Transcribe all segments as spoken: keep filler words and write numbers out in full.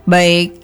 Baik,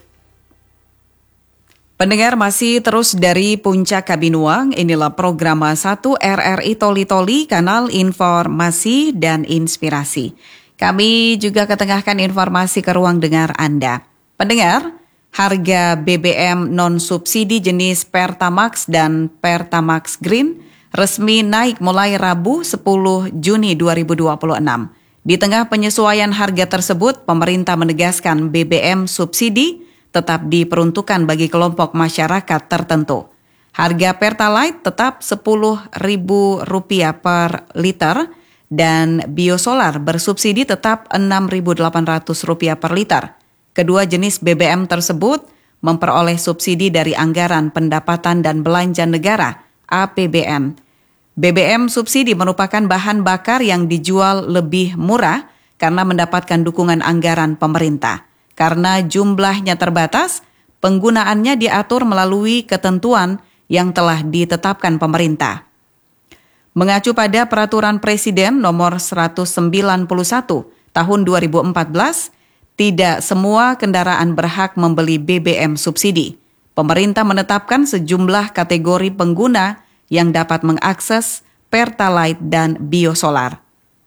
pendengar masih terus dari Puncak Kabinuang, inilah program satu R R I Toli Toli, kanal informasi dan inspirasi. Kami juga ketengahkan informasi ke ruang dengar Anda. Pendengar, harga B B M non-subsidi jenis Pertamax dan Pertamax Green resmi naik mulai Rabu sepuluh Juni dua ribu dua puluh enam. Di tengah penyesuaian harga tersebut, pemerintah menegaskan B B M subsidi tetap diperuntukkan bagi kelompok masyarakat tertentu. Harga Pertalite tetap sepuluh ribu rupiah per liter dan biosolar bersubsidi tetap enam ribu delapan ratus rupiah per liter. Kedua jenis B B M tersebut memperoleh subsidi dari Anggaran Pendapatan dan Belanja Negara A P B N. B B M subsidi merupakan bahan bakar yang dijual lebih murah karena mendapatkan dukungan anggaran pemerintah. Karena jumlahnya terbatas, penggunaannya diatur melalui ketentuan yang telah ditetapkan pemerintah. Mengacu pada Peraturan Presiden Nomor seratus sembilan puluh satu Tahun dua ribu empat belas, tidak semua kendaraan berhak membeli B B M subsidi. Pemerintah menetapkan sejumlah kategori pengguna yang dapat mengakses Pertalite dan biosolar.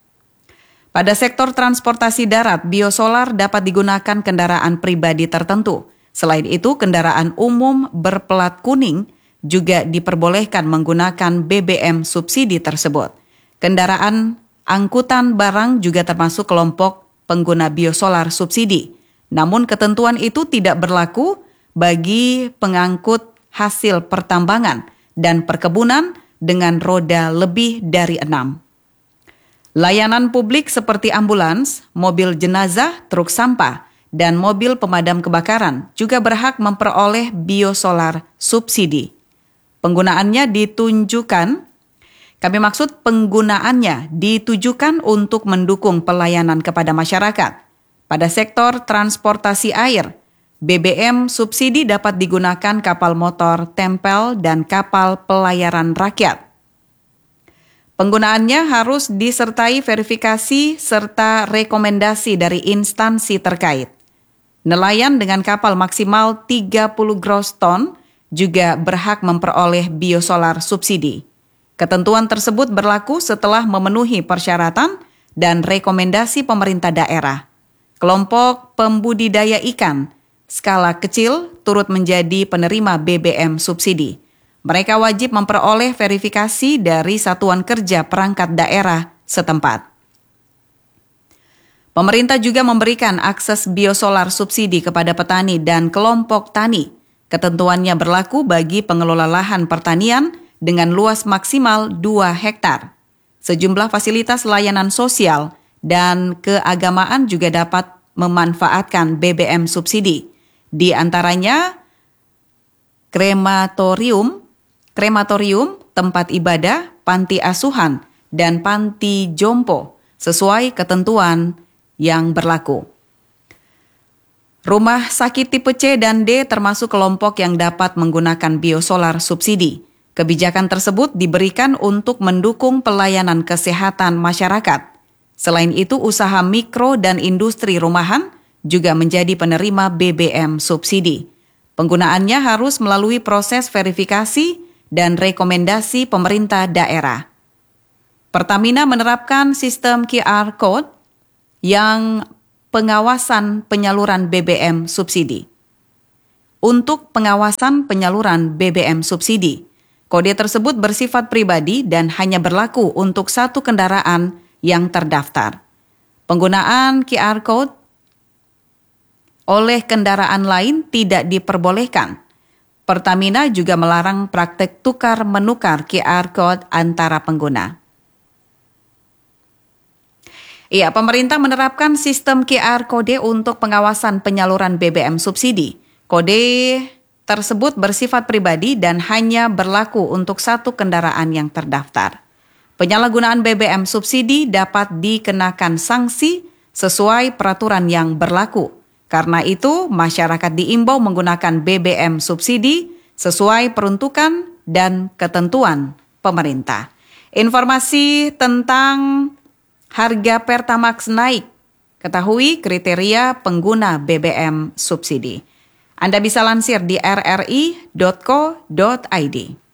Pada sektor transportasi darat, biosolar dapat digunakan kendaraan pribadi tertentu. Selain itu, kendaraan umum berplat kuning juga diperbolehkan menggunakan B B M subsidi tersebut. Kendaraan angkutan barang juga termasuk kelompok pengguna biosolar subsidi. Namun ketentuan itu tidak berlaku bagi pengangkut hasil pertambangan dan perkebunan dengan roda lebih dari enam. Layanan publik seperti ambulans, mobil jenazah, truk sampah, dan mobil pemadam kebakaran juga berhak memperoleh biosolar subsidi. Penggunaannya ditunjukkan, kami maksud penggunaannya ditujukan untuk mendukung pelayanan kepada masyarakat. Pada sektor transportasi air, B B M subsidi dapat digunakan kapal motor tempel dan kapal pelayaran rakyat. Penggunaannya harus disertai verifikasi serta rekomendasi dari instansi terkait. Nelayan dengan kapal maksimal tiga puluh gross ton juga berhak memperoleh biosolar subsidi. Ketentuan tersebut berlaku setelah memenuhi persyaratan dan rekomendasi pemerintah daerah. Kelompok pembudidaya ikan skala kecil turut menjadi penerima B B M subsidi. Mereka wajib memperoleh verifikasi dari Satuan Kerja Perangkat Daerah setempat. Pemerintah juga memberikan akses biosolar subsidi kepada petani dan kelompok tani. Ketentuannya berlaku bagi pengelola lahan pertanian dengan luas maksimal dua hektar. Sejumlah fasilitas layanan sosial dan keagamaan juga dapat memanfaatkan B B M subsidi. Di antaranya krematorium, krematorium, tempat ibadah, panti asuhan, dan panti jompo sesuai ketentuan yang berlaku. Rumah sakit tipe C dan D termasuk kelompok yang dapat menggunakan biosolar subsidi. Kebijakan tersebut diberikan untuk mendukung pelayanan kesehatan masyarakat. Selain itu, usaha mikro dan industri rumahan juga menjadi penerima B B M subsidi. Penggunaannya harus melalui proses verifikasi dan rekomendasi pemerintah daerah. Pertamina menerapkan sistem Q R Code yang pengawasan penyaluran B B M subsidi. Untuk pengawasan penyaluran B B M subsidi, kode tersebut bersifat pribadi dan hanya berlaku untuk satu kendaraan yang terdaftar. Penggunaan Q R Code oleh kendaraan lain tidak diperbolehkan. Pertamina juga melarang praktek tukar-menukar Q R Code antara pengguna. Iya, pemerintah menerapkan sistem Q R Code untuk pengawasan penyaluran B B M subsidi. Kode tersebut bersifat pribadi dan hanya berlaku untuk satu kendaraan yang terdaftar. Penyalahgunaan B B M subsidi dapat dikenakan sanksi sesuai peraturan yang berlaku. Karena itu, masyarakat diimbau menggunakan B B M subsidi sesuai peruntukan dan ketentuan pemerintah. Informasi tentang harga Pertamax naik Ketahui kriteria pengguna B B M subsidi. Anda bisa lansir di r r i dot co dot i d.